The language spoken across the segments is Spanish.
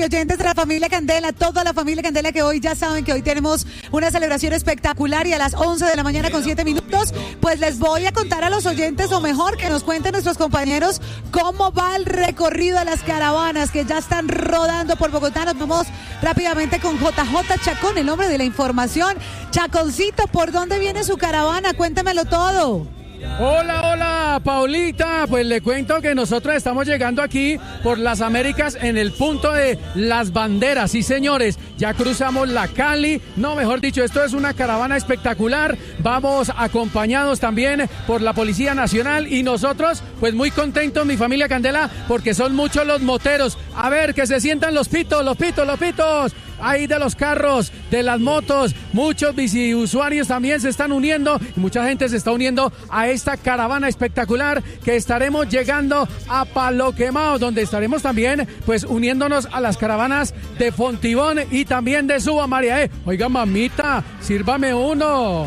Oyentes de la familia Candela, toda la familia Candela que hoy ya saben que hoy tenemos una celebración espectacular y a las 11 de la mañana con 7 minutos, pues les voy a contar a los oyentes, o mejor que nos cuenten nuestros compañeros, cómo va el recorrido de las caravanas que ya están rodando por Bogotá. Nos vamos rápidamente con JJ Chacón, el hombre de la información. Chaconcito, ¿por dónde viene su caravana? Cuéntemelo todo. Hola, Paulita. Pues le cuento que nosotros estamos llegando aquí por las Américas en el punto de Las Banderas. Sí, señores, ya cruzamos la Cali. No, mejor dicho, esto es una caravana espectacular. Vamos acompañados también por la Policía Nacional y nosotros, pues muy contentos, mi familia Candela, porque son muchos los moteros. A ver, que se sientan los pitos. Ahí de los carros, de las motos, muchos biciusuarios también se están uniendo y mucha gente se está uniendo a esta caravana espectacular que estaremos llegando a Palo Quemado, donde estaremos también pues uniéndonos a las caravanas de Fontibón y también de Suba María. Oiga, mamita, sírvame uno.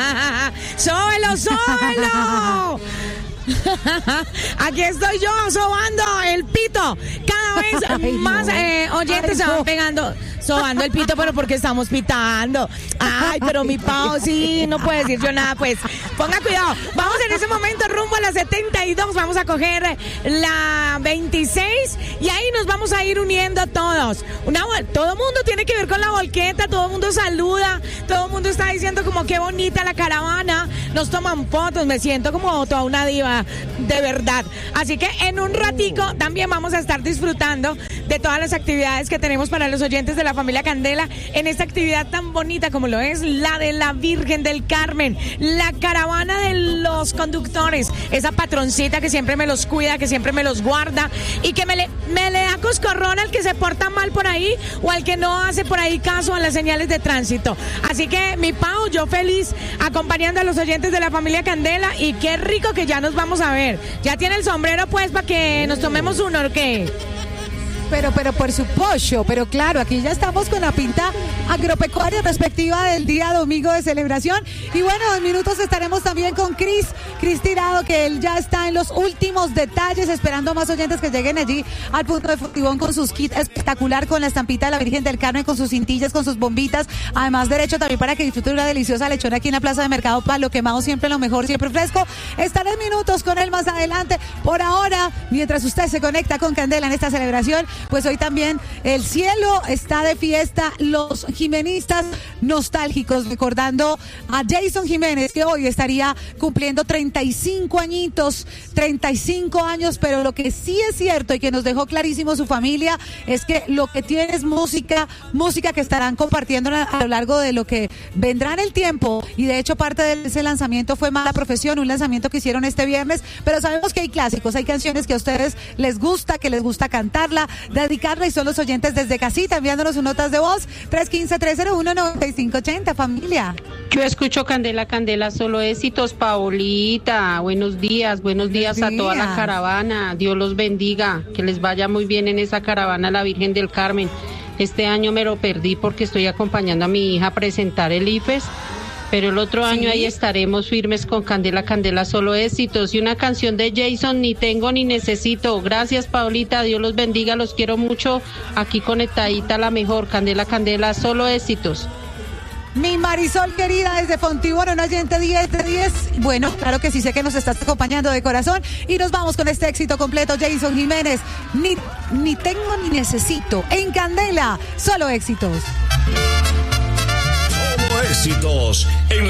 ¡Sóbelo! Aquí estoy yo sobando el pito. Cada vez más oyentes se van pegando, sobando el pito, pero porque estamos pitando. Ay, pero mi Pau, sí, no puede decir yo nada, pues. Ponga cuidado. Vamos en ese momento rumbo a la 72. Vamos a coger la 26 y ahí nos vamos a ir uniendo todos. Todo el mundo tiene que ver con la volqueta, todo el mundo saluda, todo el mundo está diciendo como qué bonita la caravana. Nos toman fotos, me siento como toda una diva, de verdad. Así que en un ratico también vamos a estar disfrutando de todas las actividades que tenemos para los oyentes de la familia Candela en esta actividad tan bonita como lo es la de la Virgen del Carmen, la caravana de los conductores, esa patroncita que siempre me los cuida, que siempre me los guarda y que me le da coscorrón al que se porta mal por ahí o al que no hace por ahí caso a las señales de tránsito. Así que mi Pau, yo feliz acompañando a los oyentes de la familia Candela y qué rico que ya nos vamos a ver. ¿Ya tiene el sombrero pues para que nos tomemos uno o qué? Pero por su pollo, pero claro, aquí ya estamos con la pinta agropecuaria respectiva del día domingo de celebración. Y bueno, en minutos estaremos también con Cris Tirado, que él ya está en los últimos detalles, esperando más oyentes que lleguen allí al punto de Fontibón con sus kits espectacular, con la estampita de la Virgen del Carmen, con sus cintillas, con sus bombitas. Además, derecho también para que disfruten una deliciosa lechona aquí en la Plaza de Mercado Palo Quemado, siempre lo mejor, siempre fresco. Estaré en minutos con él más adelante. Por ahora, mientras usted se conecta con Candela en esta celebración, pues hoy también el cielo está de fiesta. Los jimenistas nostálgicos recordando a Jason Jiménez, que hoy estaría cumpliendo 35 años, pero lo que sí es cierto y que nos dejó clarísimo su familia es que lo que tiene es música que estarán compartiendo a lo largo de lo que vendrá en el tiempo, y de hecho parte de ese lanzamiento fue Mala Profesión, un lanzamiento que hicieron este viernes, pero sabemos que hay clásicos, hay canciones que a ustedes les gusta, que les gusta cantarla, dedicarla, y son los oyentes desde casita enviándonos sus notas de voz 315-301-9580, familia. Yo escucho Candela, solo éxitos, Paulita. Buenos días a toda la caravana. Dios los bendiga, que les vaya muy bien en esa caravana a la Virgen del Carmen. Este año me lo perdí porque estoy acompañando a mi hija a presentar el IFES, pero el otro año ahí estaremos firmes con Candela, solo éxitos. Y una canción de Jason, Ni Tengo Ni Necesito. Gracias, Paulita, Dios los bendiga, los quiero mucho. Aquí conectadita la mejor, Candela, solo éxitos. Mi Marisol querida desde Fontibón, un oyente 10 de 10. Bueno, claro que sí, sé que nos estás acompañando de corazón. Y nos vamos con este éxito completo, Jason Jiménez. Ni tengo ni necesito. En Candela, solo éxitos. Solo éxitos.